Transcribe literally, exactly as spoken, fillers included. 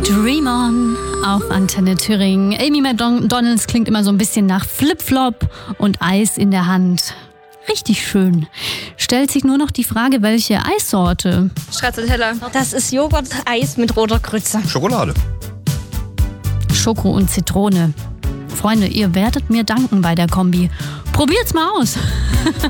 Dream On auf Antenne Thüringen. Amy McDonalds klingt immer so ein bisschen nach Flipflop und Eis in der Hand. Richtig schön. Stellt sich nur noch die Frage, welche Eissorte? Stracciatella. Das ist Joghurt-Eis mit roter Grütze. Schokolade. Schoko und Zitrone. Freunde, ihr werdet mir danken bei der Kombi. Probiert's mal aus.